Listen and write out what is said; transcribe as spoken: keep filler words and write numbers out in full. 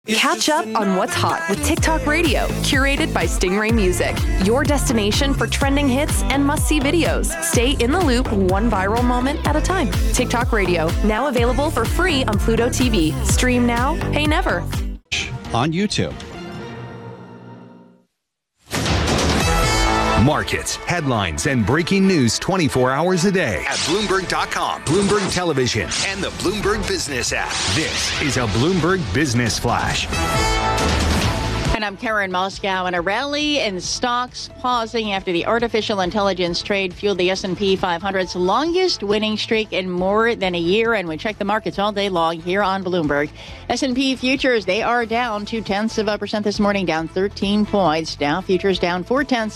Catch up on what's hot with TikTok Radio, curated by Stingray Music. Your destination for trending hits and must-see videos. Stay in the loop one viral moment at a time. TikTok Radio, now available for free on Pluto T V. Stream now, pay never. On YouTube. Markets, headlines, and breaking news twenty-four hours a day at Bloomberg dot com, Bloomberg Television, and the Bloomberg Business app. This is a Bloomberg Business Flash. And I'm Karen Moscow. And a rally in stocks pausing after the artificial intelligence trade fueled the S and P five hundred's longest winning streak in more than a year. And we check the markets all day long here on Bloomberg. S and P futures, they are down two tenths of a percent this morning, down thirteen points. Dow futures down four tenths.